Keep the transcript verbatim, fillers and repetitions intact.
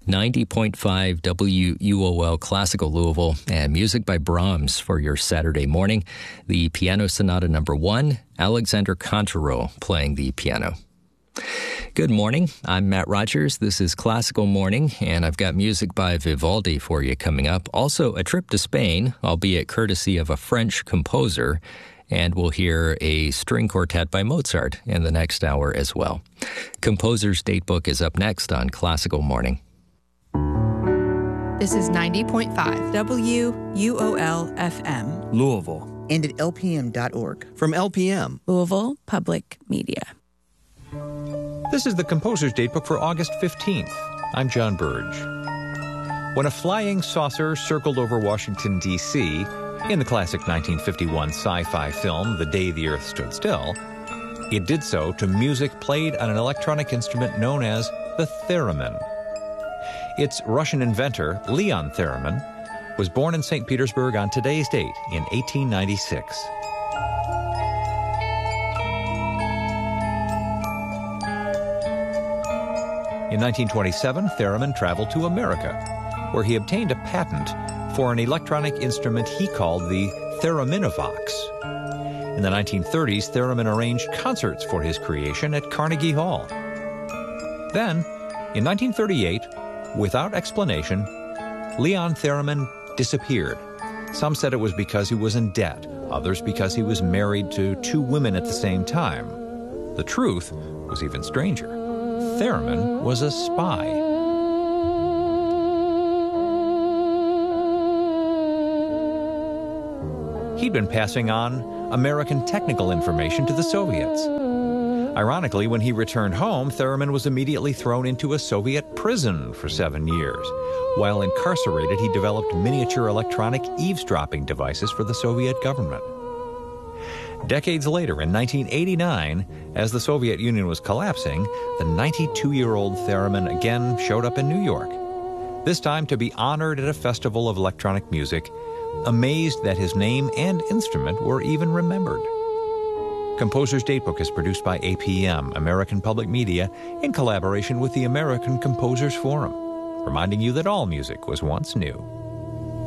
ninety point five W U O L Classical Louisville, and music by Brahms for your Saturday morning. The Piano Sonata number one, Alexander Contrereau playing the piano. Good morning. I'm Matt Rogers. This is Classical Morning, and I've got music by Vivaldi for you coming up. Also, a trip to Spain, albeit courtesy of a French composer, and we'll hear a string quartet by Mozart in the next hour as well. Composer's Datebook is up next on Classical Morning. This is ninety point five W U O L F M, Louisville, and at L P M dot org. From L P M, Louisville Public Media. This is the Composer's Datebook for August fifteenth. I'm John Burge. When a flying saucer circled over Washington, D C, in the classic nineteen fifty-one sci-fi film The Day the Earth Stood Still, it did so to music played on an electronic instrument known as the theremin. Its Russian inventor, Leon Theremin, was born in Saint Petersburg on today's date in eighteen ninety-six. In nineteen twenty-seven, Theremin traveled to America, where he obtained a patent for an electronic instrument he called the Thereminavox. In the nineteen thirties, Theremin arranged concerts for his creation at Carnegie Hall. Then, in nineteen thirty-eight, without explanation, Leon Theremin disappeared. Some said it was because he was in debt, others because he was married to two women at the same time. The truth was even stranger. Theremin was a spy. He'd been passing on American technical information to the Soviets. Ironically, when he returned home, Theremin was immediately thrown into a Soviet prison for seven years. While incarcerated, he developed miniature electronic eavesdropping devices for the Soviet government. Decades later, in nineteen eighty-nine, as the Soviet Union was collapsing, the ninety-two-year-old Theremin again showed up in New York, this time to be honored at a festival of electronic music, amazed that his name and instrument were even remembered. Composer's Datebook is produced by A P M, American Public Media, in collaboration with the American Composers Forum, reminding you that all music was once new.